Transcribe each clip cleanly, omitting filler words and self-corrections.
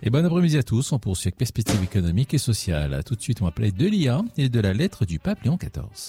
Et bon après-midi à tous, on poursuit avec perspective économique et sociale. Tout de suite, on va parler de l'IA et de la lettre du pape Léon XIV.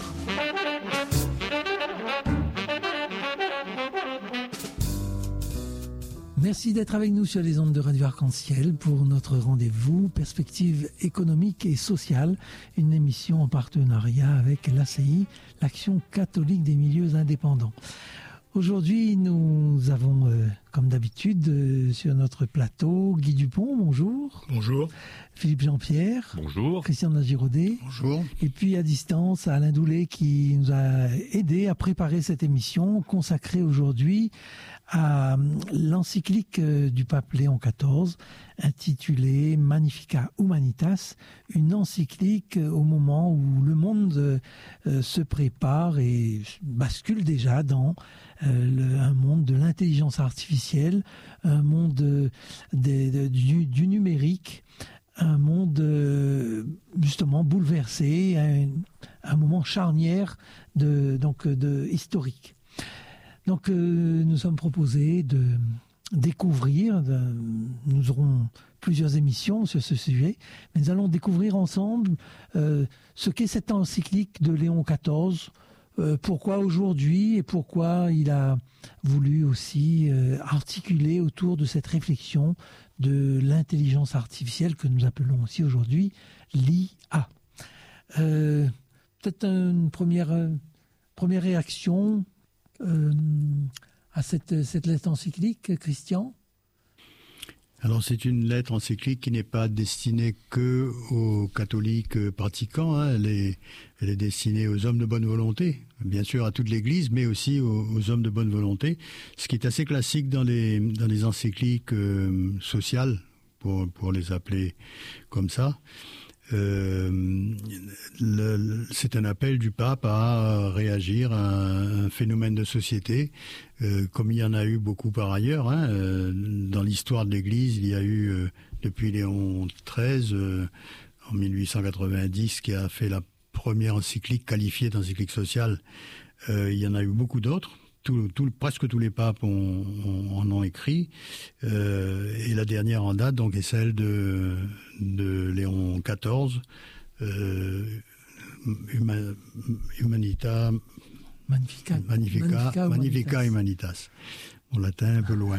Merci d'être avec nous sur les ondes de Radio Arc-en-Ciel pour notre rendez-vous Perspective économique et sociale, une émission en partenariat avec l'ACI, l'Action catholique des milieux indépendants. Aujourd'hui, nous avons, comme d'habitude, sur notre plateau, Guy Dupont, bonjour. Bonjour. Philippe Jean-Pierre. Bonjour. Christian Nagiraudet. Bonjour. Et puis à distance, Alain Doulet qui nous a aidé à préparer cette émission consacrée aujourd'hui à l'encyclique du pape Léon XIV intitulée Magnificat Humanitas, une encyclique au moment où le monde se prépare et bascule déjà dans un monde de l'intelligence artificielle, un monde du numérique, un monde justement bouleversé, un moment charnière historique. Donc nous sommes proposés de découvrir, nous aurons plusieurs émissions sur ce sujet, mais nous allons découvrir ensemble ce qu'est cette encyclique de Léon XIV, pourquoi aujourd'hui et pourquoi il a voulu aussi articuler autour de cette réflexion de l'intelligence artificielle que nous appelons aussi aujourd'hui l'IA. Peut-être une première réaction à cette lettre encyclique, Christian? Alors c'est une lettre encyclique qui n'est pas destinée que aux catholiques pratiquants, hein. Elle est destinée aux hommes de bonne volonté, bien sûr à toute l'Église, mais aussi aux hommes de bonne volonté, ce qui est assez classique dans les encycliques sociales, pour les appeler comme ça. C'est un appel du pape à réagir à un phénomène de société, comme il y en a eu beaucoup par ailleurs, hein. Dans l'histoire de l'Église, il y a eu depuis Léon XIII en 1890 qui a fait la première encyclique qualifiée d'encyclique sociale. Il y en a eu beaucoup d'autres. Presque tous les papes en ont écrit, et la dernière en date donc est celle de Léon XIV, Magnificat Humanitas. Mon latin un peu loin.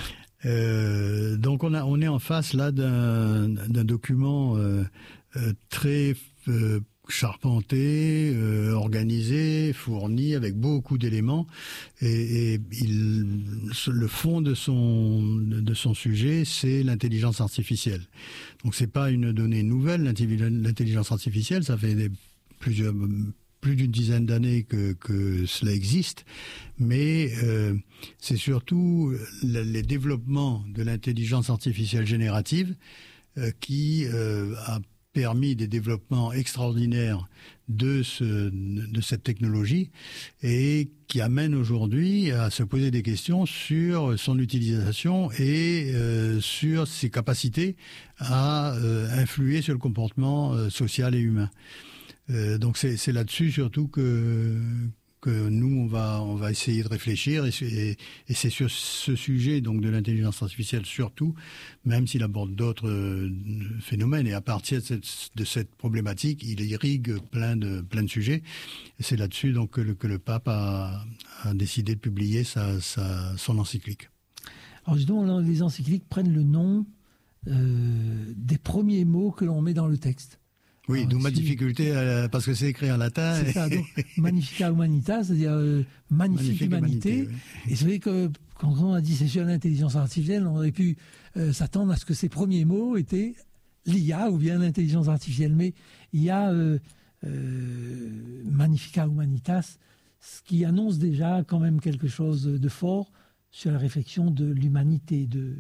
Donc on est en face là d'un document très charpenté, organisé, fourni avec beaucoup d'éléments, et le fond de son sujet, c'est l'intelligence artificielle. Donc c'est pas une donnée nouvelle, l'intelligence artificielle, ça fait plus d'une dizaine d'années que cela existe, mais c'est surtout les développements de l'intelligence artificielle générative qui a permis des développements extraordinaires de cette technologie et qui amène aujourd'hui à se poser des questions sur son utilisation et sur ses capacités à influer sur le comportement social et humain. Donc c'est là-dessus surtout que nous on va essayer de réfléchir, et c'est sur ce sujet donc de l'intelligence artificielle surtout, même s'il aborde d'autres phénomènes, et à partir de cette problématique il irrigue plein de sujets, et c'est là-dessus donc que le pape a décidé de publier son encyclique. Alors justement, les encycliques prennent le nom des premiers mots que l'on met dans le texte. Oui, d'où ma difficulté, parce que c'est écrit en latin. C'est ça, donc Magnificat Humanitas, c'est-à-dire magnifique humanité. Oui. Et c'est vrai que quand on a dit c'est sur l'intelligence artificielle, on aurait pu s'attendre à ce que ces premiers mots étaient l'IA ou bien l'intelligence artificielle. Mais il y a Magnificat Humanitas, ce qui annonce déjà quand même quelque chose de fort sur la réflexion de l'humanité, de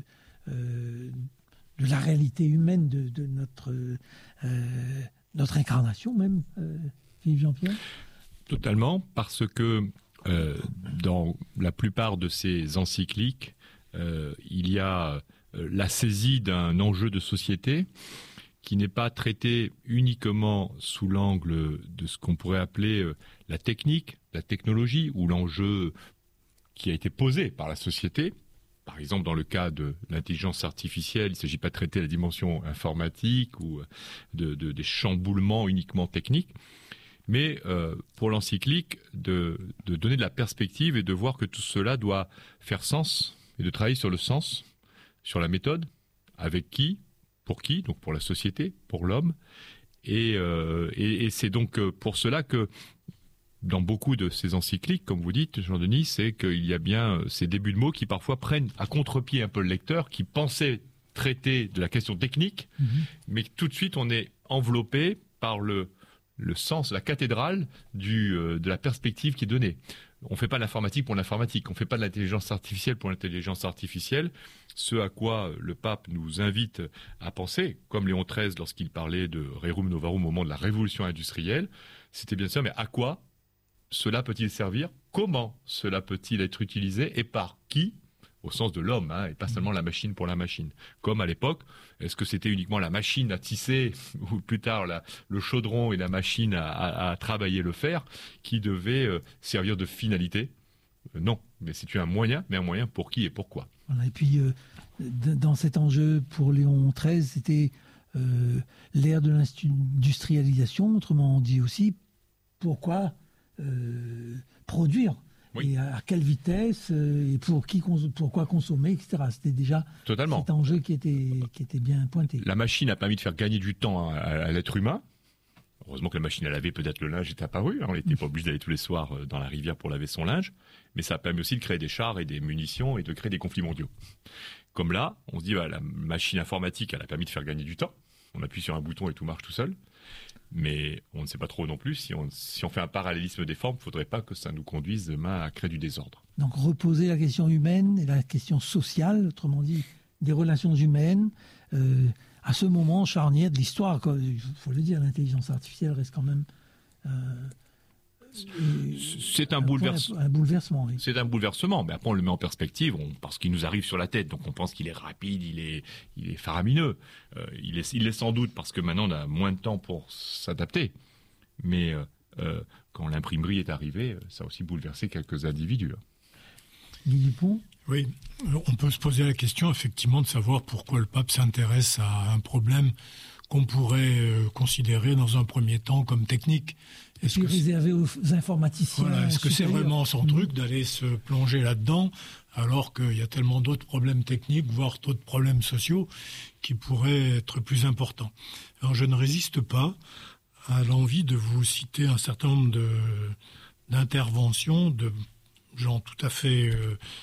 la réalité humaine de notre incarnation même, Philippe Jean-Pierre. Totalement, parce que dans la plupart de ces encycliques, il y a la saisie d'un enjeu de société qui n'est pas traité uniquement sous l'angle de ce qu'on pourrait appeler la technique, la technologie, ou l'enjeu qui a été posé par la société, par exemple, dans le cas de l'intelligence artificielle, il ne s'agit pas de traiter la dimension informatique ou des chamboulements uniquement techniques, mais pour l'encyclique, de donner de la perspective et de voir que tout cela doit faire sens et de travailler sur le sens, sur la méthode, avec qui, donc pour la société, pour l'homme. Et c'est donc pour cela que dans beaucoup de ces encycliques, comme vous dites, Jean-Denis, c'est qu'il y a bien ces débuts de mots qui parfois prennent à contre-pied un peu le lecteur, qui pensait traiter de la question technique, mais tout de suite on est enveloppé par le sens, la cathédrale de la perspective qui est donnée. On ne fait pas l'informatique pour l'informatique, on ne fait pas de l'intelligence artificielle pour l'intelligence artificielle. Ce à quoi le pape nous invite à penser, comme Léon XIII lorsqu'il parlait de Rerum Novarum au moment de la révolution industrielle, c'était bien ça, mais à quoi cela peut-il servir? Comment cela peut-il être utilisé? Et par qui? Au sens de l'homme, et pas seulement la machine pour la machine. Comme à l'époque, est-ce que c'était uniquement la machine à tisser, ou plus tard le chaudron et la machine à travailler le fer, qui devaient servir de finalité? Non, mais c'est un moyen, mais un moyen pour qui et pourquoi. Voilà, et puis, dans cet enjeu pour Léon XIII, c'était l'ère de l'industrialisation, autrement dit aussi, pourquoi produire, et à quelle vitesse, et pourquoi consommer, etc. C'était déjà totalement cet enjeu qui était bien pointé. La machine a permis de faire gagner du temps à l'être humain. Heureusement que la machine à laver, peut-être le linge est apparu. On n'était pas obligé d'aller tous les soirs dans la rivière pour laver son linge. Mais ça a permis aussi de créer des chars et des munitions et de créer des conflits mondiaux. Comme là, on se dit, la machine informatique, elle a permis de faire gagner du temps. On appuie sur un bouton et tout marche tout seul. Mais on ne sait pas trop non plus. Si on fait un parallélisme des formes, il ne faudrait pas que ça nous conduise demain à créer du désordre. Donc reposer la question humaine et la question sociale, autrement dit des relations humaines, à ce moment charnière de l'histoire. Il faut le dire, l'intelligence artificielle reste quand même... c'est un bouleversement. Oui. C'est un bouleversement, mais après on le met en perspective, parce qu'il nous arrive sur la tête, donc on pense qu'il est rapide, il est faramineux. Il est sans doute parce que maintenant on a moins de temps pour s'adapter. Mais quand l'imprimerie est arrivée, ça a aussi bouleversé quelques individus. Guy Dupont ? Oui, on peut se poser la question effectivement de savoir pourquoi le pape s'intéresse à un problème qu'on pourrait considérer dans un premier temps comme technique. Est-ce que réservé aux informaticiens? Voilà, est-ce que c'est vraiment son truc d'aller se plonger là-dedans, alors qu'il y a tellement d'autres problèmes techniques, voire d'autres problèmes sociaux, qui pourraient être plus importants? Alors je ne résiste pas à l'envie de vous citer un certain nombre d'interventions de gens tout à fait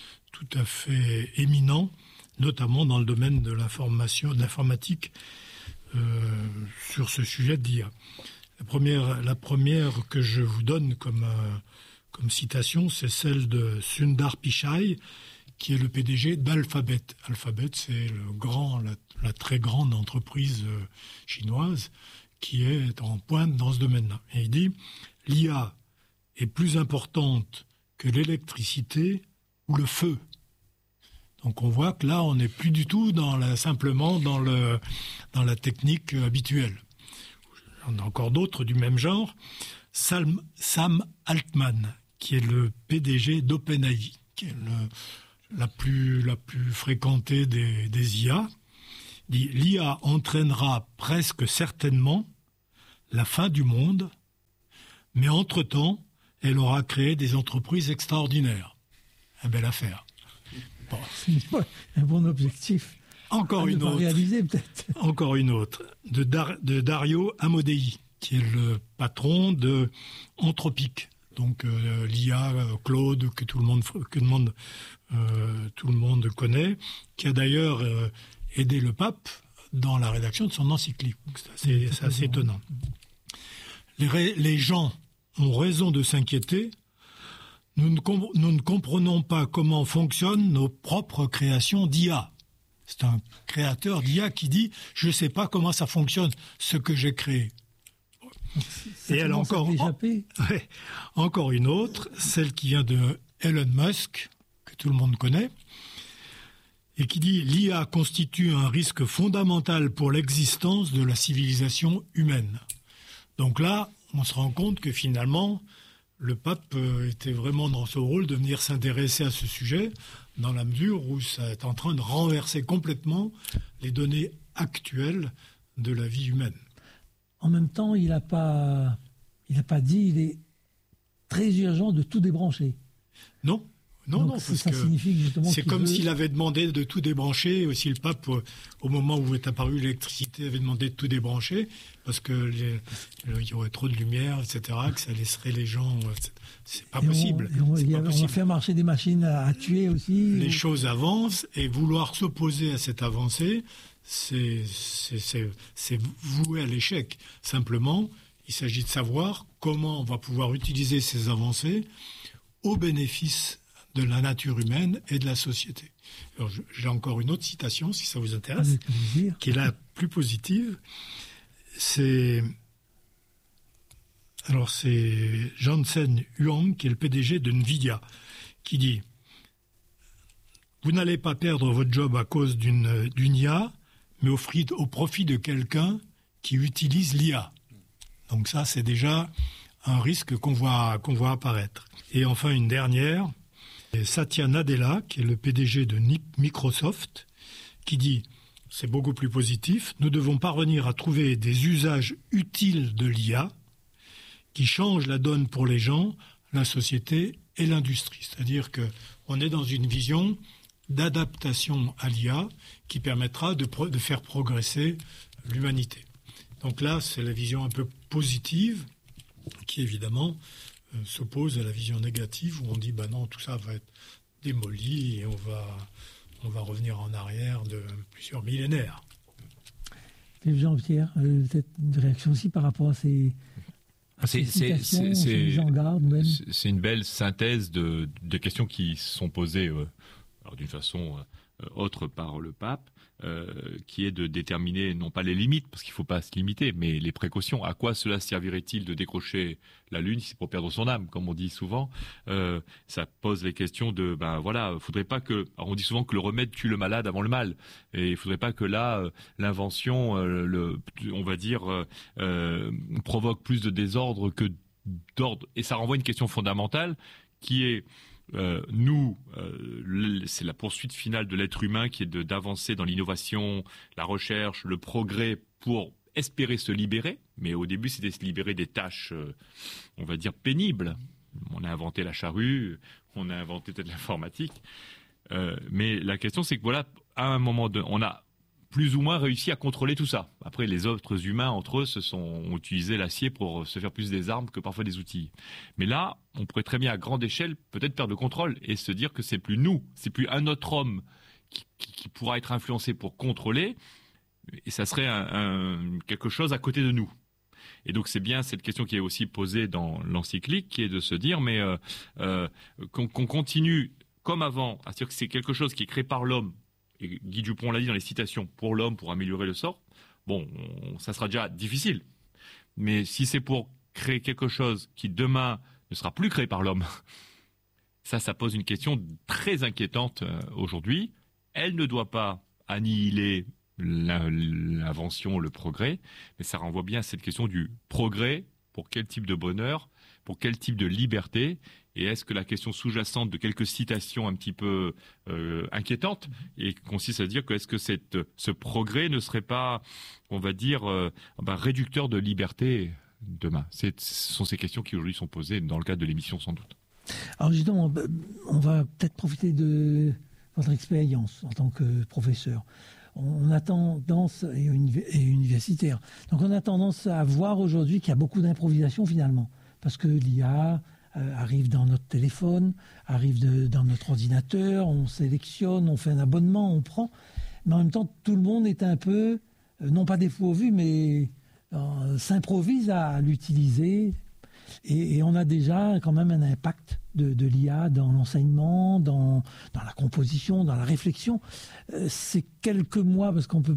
éminents, notamment dans le domaine de l'informatique, sur ce sujet d'IA. La première que je vous donne comme citation, c'est celle de Sundar Pichai, qui est le PDG d'Alphabet. Alphabet, c'est la très grande entreprise chinoise qui est en pointe dans ce domaine-là. Et il dit « L'IA est plus importante que l'électricité ou le feu ». Donc on voit que là, on n'est plus du tout simplement dans la technique habituelle. On a encore d'autres du même genre. Sam Altman, qui est le PDG d'OpenAI, qui est la plus fréquentée des IA, dit « L'IA entraînera presque certainement la fin du monde, mais entre-temps, elle aura créé des entreprises extraordinaires. » Une belle affaire. Bon. C'est un bon objectif. Encore une autre. Réaliser, peut-être. Encore une autre, de Dario Amodei, qui est le patron de Anthropic. Donc l'IA Claude que tout le monde connaît, qui a d'ailleurs aidé le pape dans la rédaction de son encyclique. C'est assez étonnant. Les gens ont raison de s'inquiéter. Nous ne comprenons pas comment fonctionnent nos propres créations d'IA. C'est un créateur d'IA qui dit « Je ne sais pas comment ça fonctionne, ce que j'ai créé ». Et elle a encore une autre, celle qui vient de Elon Musk, que tout le monde connaît, et qui dit « L'IA constitue un risque fondamental pour l'existence de la civilisation humaine ». Donc là, on se rend compte que finalement, le pape était vraiment dans ce rôle de venir s'intéresser à ce sujet dans la mesure où ça est en train de renverser complètement les données actuelles de la vie humaine. En même temps, il n'a pas dit il est très urgent de tout débrancher. Non, parce ça signifie justement c'est comme s'il avait demandé de tout débrancher, si le pape, au moment où est apparue l'électricité, avait demandé de tout débrancher, parce que il y aurait trop de lumière, etc., que ça laisserait les gens... C'est pas possible. On va faire marcher des machines à tuer aussi. Les choses avancent, et vouloir s'opposer à cette avancée, c'est voué à l'échec. Simplement, il s'agit de savoir comment on va pouvoir utiliser ces avancées au bénéfice de la nature humaine et de la société. Alors, j'ai encore une autre citation, si ça vous intéresse, qui est la plus positive. C'est Jensen Huang, qui est le PDG de Nvidia, qui dit « Vous n'allez pas perdre votre job à cause d'une IA, mais au profit de quelqu'un qui utilise l'IA. » Donc ça, c'est déjà un risque qu'on voit apparaître. Et enfin, une dernière, Satya Nadella, qui est le PDG de Microsoft, qui dit, c'est beaucoup plus positif, nous devons parvenir à trouver des usages utiles de l'IA qui changent la donne pour les gens, la société et l'industrie. C'est-à-dire qu'on est dans une vision d'adaptation à l'IA qui permettra de faire progresser l'humanité. Donc là, c'est la vision un peu positive qui, évidemment, s'oppose à la vision négative où on dit non, tout ça va être démoli et on va revenir en arrière de plusieurs millénaires. Jean-Pierre, peut-être une réaction aussi par rapport à ces citations, ces mises en garde même. C'est une belle synthèse de questions qui sont posées d'une façon autre par le pape, qui est de déterminer non pas les limites, parce qu'il ne faut pas se limiter, mais les précautions. À quoi cela servirait-il de décrocher la Lune si c'est pour perdre son âme, comme on dit souvent. Ça pose les questions de, faudrait pas que... Alors on dit souvent que le remède tue le malade avant le mal. Et il faudrait pas que là, l'invention, provoque plus de désordre que d'ordre. Et ça renvoie à une question fondamentale qui est... c'est la poursuite finale de l'être humain qui est d'avancer dans l'innovation, la recherche, le progrès pour espérer se libérer. Mais au début, c'était se libérer des tâches, pénibles. On a inventé la charrue, on a inventé peut-être l'informatique. Mais la question, c'est que à un moment on a plus ou moins réussi à contrôler tout ça. Après, les autres humains, entre eux, ont utilisé l'acier pour se faire plus des armes que parfois des outils. Mais là, on pourrait très bien, à grande échelle, peut-être perdre le contrôle et se dire que c'est plus nous, c'est plus un autre homme qui pourra être influencé pour contrôler, et ça serait quelque chose à côté de nous. Et donc, c'est bien cette question qui est aussi posée dans l'encyclique, qui est de se dire, mais qu'on continue comme avant, à dire que c'est quelque chose qui est créé par l'homme. Et Guy Dupont l'a dit dans les citations, pour l'homme, pour améliorer le sort, ça sera déjà difficile. Mais si c'est pour créer quelque chose qui demain ne sera plus créé par l'homme, ça pose une question très inquiétante aujourd'hui. Elle ne doit pas annihiler l'invention, le progrès, mais ça renvoie bien à cette question du progrès, pour quel type de bonheur, pour quel type de liberté. Et est-ce que la question sous-jacente de quelques citations un petit peu inquiétantes et consiste à dire que est-ce que ce progrès ne serait pas, réducteur de liberté demain? Ce sont ces questions qui aujourd'hui sont posées dans le cadre de l'émission sans doute. Alors justement, on va peut-être profiter de votre expérience en tant que professeur. On a tendance, et universitaire, donc on a tendance à voir aujourd'hui qu'il y a beaucoup d'improvisation finalement, parce que l'IA arrive dans notre téléphone, arrive dans notre ordinateur, on sélectionne, on fait un abonnement, on prend. Mais en même temps, tout le monde est un peu, non pas dépourvu, mais s'improvise à l'utiliser. Et on a déjà quand même un impact de l'IA dans l'enseignement, dans la composition, dans la réflexion. C'est quelques mois, parce qu'on peut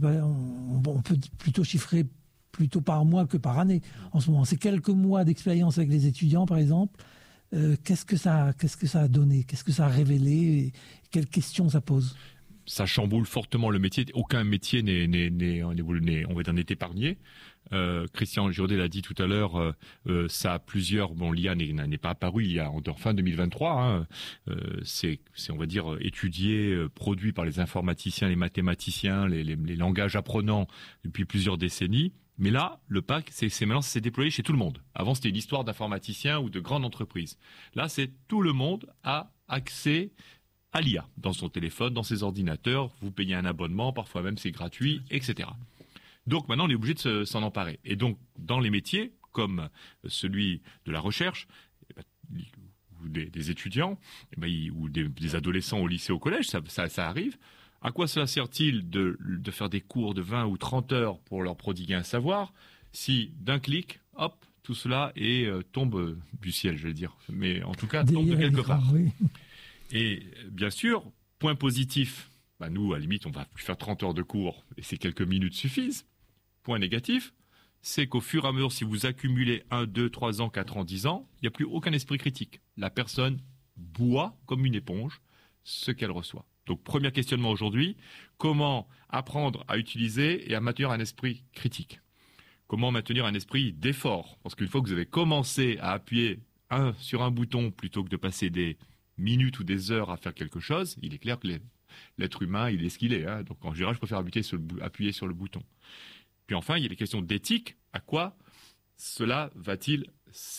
plutôt chiffrer plutôt par mois que par année en ce moment. C'est quelques mois d'expérience avec les étudiants, par exemple. Qu'est-ce que ça a donné? Qu'est-ce que ça a révélé? Quelles questions ça pose? ça chamboule fortement le métier. Aucun métier n'est épargné. Christian Giraudet l'a dit tout à l'heure, ça a plusieurs. Bon, l'IA n'est pas apparu il y a en fin 2023. Hein, c'est on va dire étudié, produit par les informaticiens, les mathématiciens, les langages apprenants depuis plusieurs décennies. Mais là, le PAC, maintenant, ça s'est déployé chez tout le monde. Avant, c'était une histoire d'informaticiens ou de grandes entreprises. Là, c'est tout le monde a accès à l'IA dans son téléphone, dans ses ordinateurs. Vous payez un abonnement, parfois même c'est gratuit, etc. Donc maintenant, on est obligé de s'en emparer. Et donc, dans les métiers, comme celui de la recherche, ou des étudiants, ou des adolescents au lycée, au collège, ça arrive. À quoi cela sert-il de faire des cours de 20 ou 30 heures pour leur prodiguer un savoir, si d'un clic, hop, tout cela tombe du ciel, je vais dire. Mais en tout cas, tombe de quelque part. Oui. Et bien sûr, point positif, nous, à la limite, on va plus faire 30 heures de cours et ces quelques minutes suffisent. Point négatif, c'est qu'au fur et à mesure, si vous accumulez 1, 2, 3 ans, 4 ans, 10 ans, il n'y a plus aucun esprit critique. La personne boit comme une éponge ce qu'elle reçoit. Donc, premier questionnement aujourd'hui, comment apprendre à utiliser et à maintenir un esprit critique ? Comment maintenir un esprit d'effort ? Parce qu'une fois que vous avez commencé à appuyer sur un bouton plutôt que de passer des minutes ou des heures à faire quelque chose, il est clair que l'être humain, il est ce qu'il est. Hein. Donc, en général, je préfère appuyer sur le bouton. Puis enfin, il y a les questions d'éthique. À quoi cela va-t-il servir ?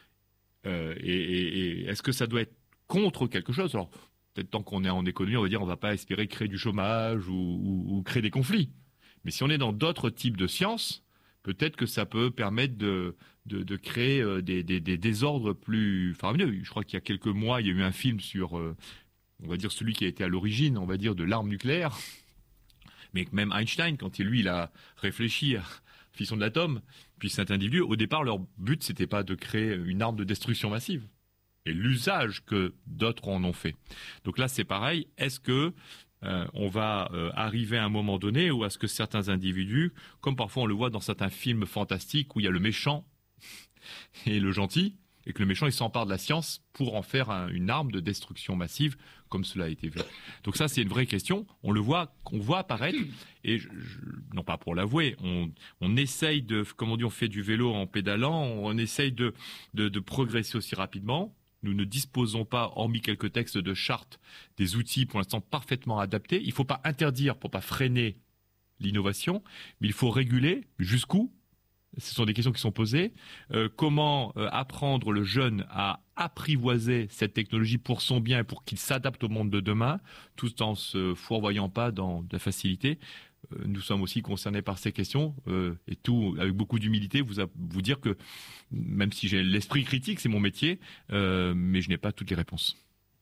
Et est-ce que ça doit être contre quelque chose ? Alors, peut-être tant qu'on est en économie, on va dire on ne va pas espérer créer du chômage ou créer des conflits. Mais si on est dans d'autres types de sciences, peut-être que ça peut permettre de créer des désordres plus faramineux. Je crois qu'il y a quelques mois, il y a eu un film sur, on va dire, celui qui a été à l'origine, on va dire, de l'arme nucléaire. Mais même Einstein, quand il a réfléchi à la fission de l'atome, puis cet individu, au départ, leur but, c'était pas de créer une arme de destruction massive. Et l'usage que d'autres en ont fait. Donc là, c'est pareil. Est-ce que on va arriver à un moment donné où est-ce que certains individus, comme parfois on le voit dans certains films fantastiques où il y a le méchant et le gentil, et que le méchant il s'empare de la science pour en faire une arme de destruction massive, comme cela a été fait. Donc ça, c'est une vraie question. On voit apparaître, et non pas pour l'avouer, on essaye comme on dit, on fait du vélo en pédalant, on essaye de progresser aussi rapidement. Nous ne disposons pas, hormis quelques textes de charte, des outils pour l'instant parfaitement adaptés. Il ne faut pas interdire pour ne pas freiner l'innovation, mais il faut réguler jusqu'où. Ce sont des questions qui sont posées. Comment apprendre le jeune à apprivoiser cette technologie pour son bien et pour qu'il s'adapte au monde de demain, tout en se fourvoyant pas dans de la facilité. Nous sommes aussi concernés par ces questions et tout avec beaucoup d'humilité. Vous dire que même si j'ai l'esprit critique, c'est mon métier, mais je n'ai pas toutes les réponses.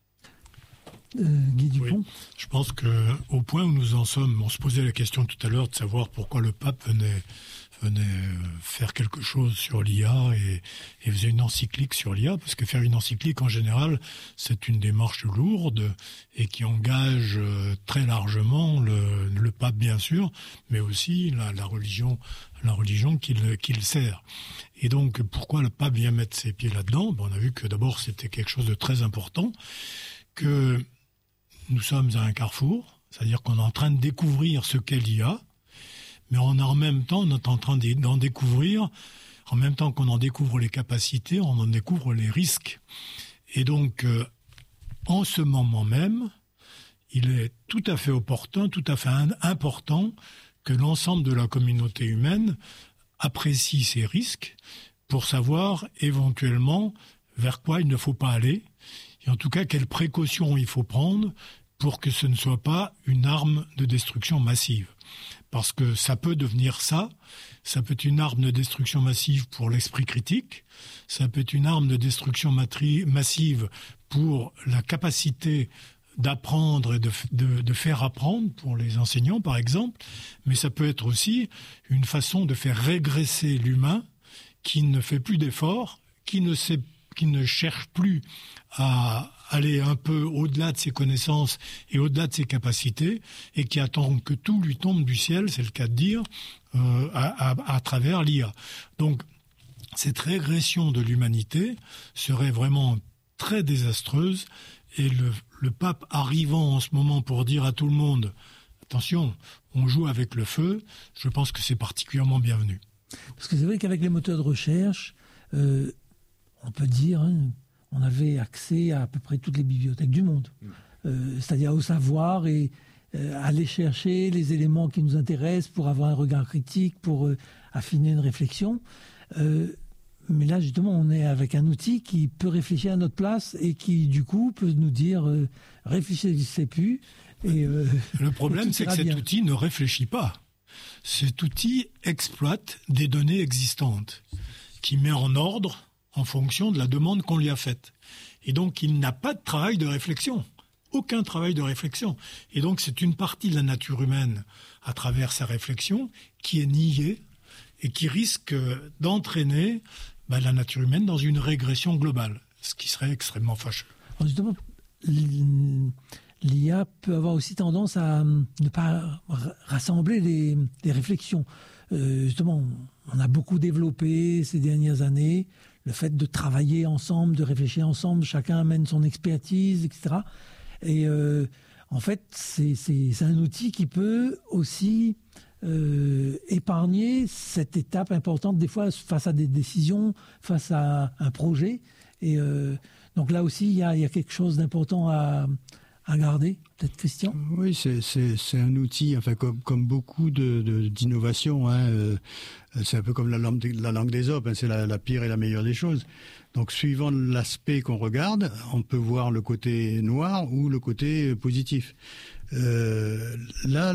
Guy Dupont. Oui, je pense que au point où nous en sommes, on se posait la question tout à l'heure de savoir pourquoi le pape venait faire quelque chose sur l'IA et faisait une encyclique sur l'IA, parce que faire une encyclique en général, c'est une démarche lourde et qui engage très largement le pape bien sûr, mais aussi la religion qu'il sert. Et donc pourquoi le pape vient mettre ses pieds là-dedans ? On a vu que d'abord c'était quelque chose de très important, que nous sommes à un carrefour, c'est-à-dire qu'on est en train de découvrir ce qu'est l'IA, mais en même temps, on est en train d'en découvrir, en même temps qu'on en découvre les capacités, on en découvre les risques. Et donc, en ce moment même, il est tout à fait opportun, tout à fait important que l'ensemble de la communauté humaine apprécie ces risques pour savoir éventuellement vers quoi il ne faut pas aller, et en tout cas quelles précautions il faut prendre pour que ce ne soit pas une arme de destruction massive. Parce que ça peut devenir ça peut être une arme de destruction massive pour l'esprit critique, ça peut être une arme de destruction massive pour la capacité d'apprendre et de faire apprendre pour les enseignants par exemple, mais ça peut être aussi une façon de faire régresser l'humain qui ne fait plus d'efforts, qui ne cherche plus à aller un peu au-delà de ses connaissances et au-delà de ses capacités, et qui attend que tout lui tombe du ciel, c'est le cas de dire, à travers l'IA. Donc, cette régression de l'humanité serait vraiment très désastreuse Et le pape arrivant en ce moment pour dire à tout le monde, attention, on joue avec le feu, je pense que c'est particulièrement bienvenu. Parce que c'est vrai qu'avec les moteurs de recherche, on peut dire, on avait accès à peu près toutes les bibliothèques du monde. C'est-à-dire au savoir et aller chercher les éléments qui nous intéressent pour avoir un regard critique, pour affiner une réflexion. Mais là, justement, on est avec un outil qui peut réfléchir à notre place et qui, du coup, peut nous dire réfléchissez plus. Et, le problème, c'est que cet outil ne réfléchit pas. Cet outil exploite des données existantes, qui met en ordre en fonction de la demande qu'on lui a faite. Et donc, il n'a pas de travail de réflexion. Aucun travail de réflexion. Et donc, c'est une partie de la nature humaine, à travers sa réflexion, qui est niée et qui risque d'entraîner la nature humaine dans une régression globale, ce qui serait extrêmement fâcheux. Alors justement, l'IA peut avoir aussi tendance à ne pas rassembler les réflexions. Justement, on a beaucoup développé ces dernières années le fait de travailler ensemble, de réfléchir ensemble, chacun amène son expertise, etc. Et en fait, c'est un outil qui peut aussi épargner cette étape importante, des fois face à des décisions, face à un projet. Et donc là aussi, il y a quelque chose d'important à garder, peut-être Christian. Oui, c'est un outil, enfin comme beaucoup d'innovations. C'est un peu comme la langue d'Ésope, c'est la pire et la meilleure des choses. Donc, suivant l'aspect qu'on regarde, on peut voir le côté noir ou le côté positif. Là,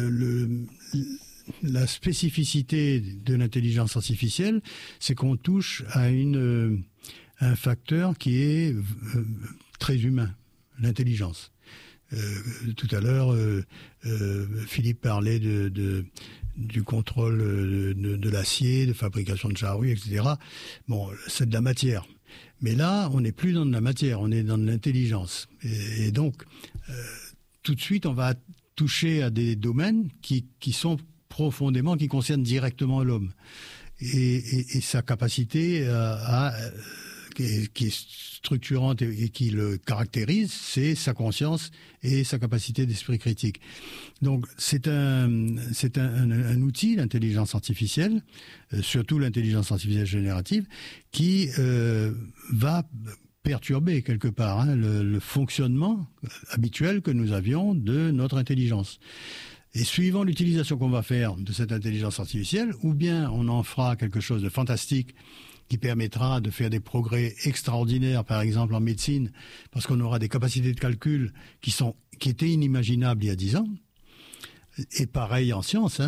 la spécificité de l'intelligence artificielle, c'est qu'on touche à un facteur qui est très humain, l'intelligence. Tout à l'heure, Philippe parlait du contrôle de l'acier, de fabrication de charrues, etc. Bon, c'est de la matière. Mais là, on n'est plus dans de la matière, on est dans de l'intelligence. Et donc, tout de suite, on va toucher à des domaines qui sont profondément, qui concernent directement l'homme. Et sa capacité qui est structurante et qui le caractérise, c'est sa conscience et sa capacité d'esprit critique. Donc c'est un outil, l'intelligence artificielle, surtout l'intelligence artificielle générative, qui va perturber quelque part le fonctionnement habituel que nous avions de notre intelligence. Et suivant l'utilisation qu'on va faire de cette intelligence artificielle, ou bien on en fera quelque chose de fantastique qui permettra de faire des progrès extraordinaires, par exemple en médecine, parce qu'on aura des capacités de calcul qui étaient inimaginables il y a 10 ans, et pareil en sciences,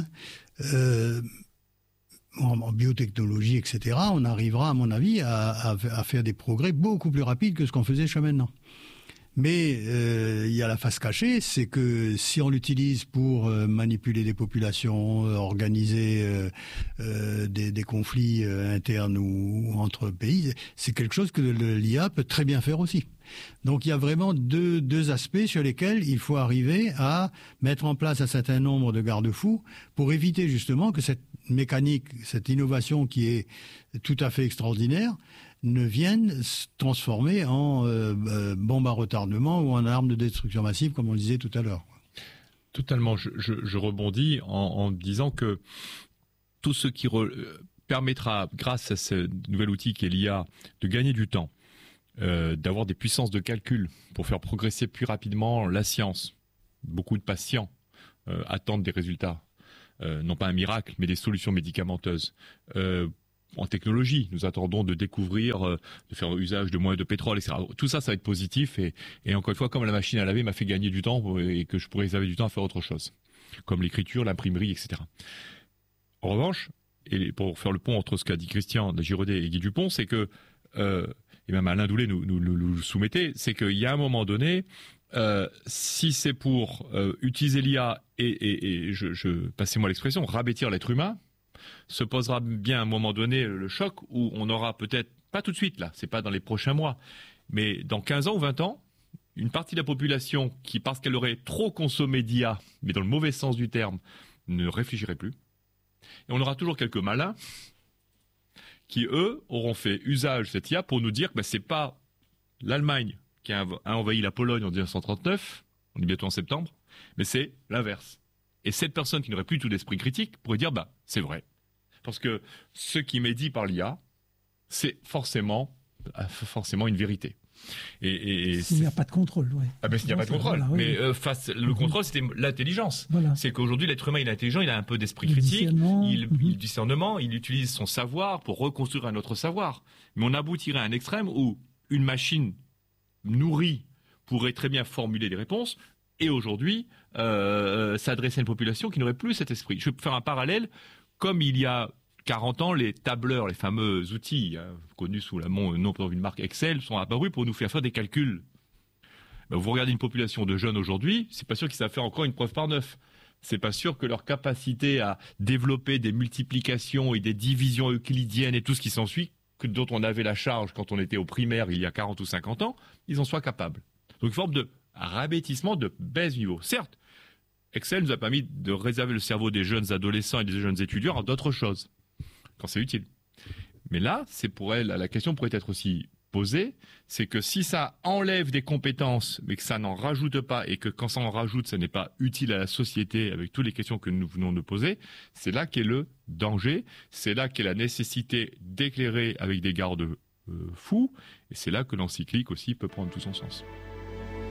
en biotechnologie, etc., on arrivera, à mon avis, à faire des progrès beaucoup plus rapides que ce qu'on faisait jusqu'à maintenant. Mais il y a la face cachée, c'est que si on l'utilise pour manipuler des populations, organiser des conflits internes ou entre pays, c'est quelque chose que l'IA peut très bien faire aussi. Donc il y a vraiment deux aspects sur lesquels il faut arriver à mettre en place un certain nombre de garde-fous pour éviter justement que cette mécanique, cette innovation qui est tout à fait extraordinaire, ne viennent se transformer en bombe à retardement ou en arme de destruction massive, comme on le disait tout à l'heure. Totalement. Je rebondis en disant que tout ce qui permettra, grâce à ce nouvel outil qui est l'IA, de gagner du temps, d'avoir des puissances de calcul pour faire progresser plus rapidement la science. Beaucoup de patients attendent des résultats, non pas un miracle, mais des solutions médicamenteuses. En technologie, nous attendons de découvrir, de faire usage de moins de pétrole, etc. Tout ça, ça va être positif et encore une fois, comme la machine à laver m'a fait gagner du temps et que je pourrais réserver du temps à faire autre chose, comme l'écriture, l'imprimerie, etc. En revanche, et pour faire le pont entre ce qu'a dit Christian Giraudet et Guy Dupont, c'est que, et même Alain Doulet nous le soumettait, c'est qu'il y a un moment donné, si c'est pour utiliser l'IA et passez-moi l'expression, rabêtir l'être humain, se posera bien à un moment donné le choc où on aura peut-être, pas tout de suite là, c'est pas dans les prochains mois, mais dans 15 ans ou 20 ans, une partie de la population qui, parce qu'elle aurait trop consommé d'IA, mais dans le mauvais sens du terme, ne réfléchirait plus. Et on aura toujours quelques malins qui, eux, auront fait usage de cette IA pour nous dire que c'est pas l'Allemagne qui a envahi la Pologne en 1939, on est bientôt en septembre, mais c'est l'inverse. Et cette personne qui n'aurait plus tout d'esprit critique pourrait dire, c'est vrai. Parce que ce qui m'est dit par l'IA, c'est forcément une vérité. S'il n'y a pas de contrôle, oui. S'il n'y a pas de contrôle. Voilà, mais le contrôle, c'était l'intelligence. Voilà. C'est qu'aujourd'hui, l'être humain, il est intelligent, il a un peu d'esprit critique, il discernement, il utilise son savoir pour reconstruire un autre savoir. Mais on aboutirait à un extrême où une machine nourrie pourrait très bien formuler des réponses, et aujourd'hui, s'adresser à une population qui n'aurait plus cet esprit. Je vais faire un parallèle, comme il y a 40 ans, les tableurs, les fameux outils connus sous le nom d'une marque Excel, sont apparus pour nous faire des calculs. Vous regardez une population de jeunes aujourd'hui, c'est pas sûr qu'ils savent faire encore une preuve par 9. C'est pas sûr que leur capacité à développer des multiplications et des divisions euclidiennes et tout ce qui s'ensuit, dont on avait la charge quand on était au primaire il y a 40 ou 50 ans, ils en soient capables. Donc une forme de rabêtissement, de baisse du niveau. Certes, Excel nous a permis de réserver le cerveau des jeunes adolescents et des jeunes étudiants à d'autres choses, quand c'est utile. Mais là, la question pourrait être aussi posée, c'est que si ça enlève des compétences, mais que ça n'en rajoute pas, et que quand ça en rajoute, ça n'est pas utile à la société, avec toutes les questions que nous venons de poser, c'est là qu'est le danger, c'est là qu'est la nécessité d'éclairer avec des garde-fous, et c'est là que l'encyclique aussi peut prendre tout son sens.